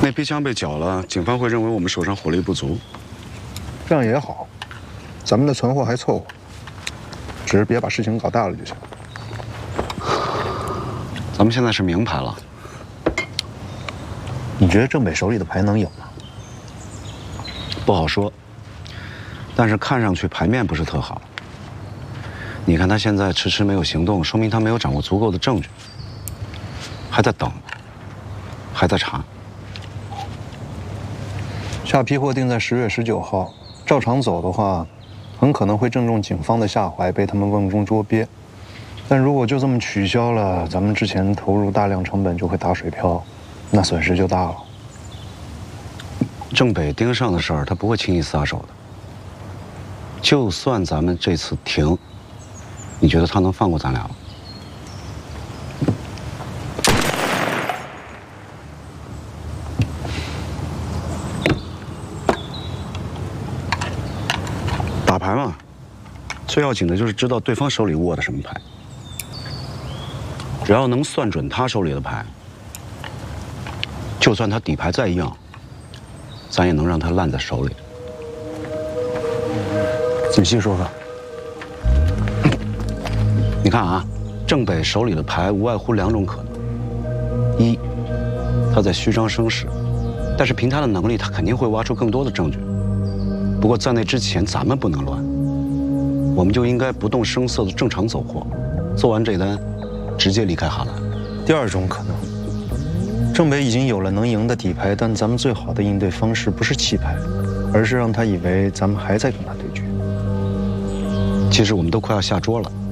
那逼枪被缴了，警方会认为我们手上火力不足。 这样也好，咱们的存货还凑合，只是别把事情搞大了就行。 咱们现在是明牌了。 你觉得郑北手里的牌能赢吗？ 不好说，但是看上去牌面不是特好。你看他现在迟迟没有行动，说明他没有掌握足够的证据，还在等，还在查。 下批货定在10月19号，照常走的话，很可能会正中警方的下怀，被他们瓮中捉鳖。但如果就这么取消了，咱们之前投入大量成本就会打水漂，那损失就大了。 郑北盯上的事儿，他不会轻易撒手的。就算咱们这次停，你觉得他能放过咱俩吗？打牌嘛，最要紧的就是知道对方手里握的什么牌。只要能算准他手里的牌，就算他底牌再硬，咱也能让他烂在手里。 仔细说说。 你看啊，郑北手里的牌无外乎2种可能：一，他在虚张声势，但是凭他的能力，他肯定会挖出更多的证据。不过在那之前，咱们不能乱，我们就应该不动声色的正常走货，做完这单，直接离开哈兰。 第2种可能，郑北已经有了能赢的底牌，但咱们最好的应对方式不是弃牌，而是让他以为咱们还在跟他对决。 其实我们都快要下桌了。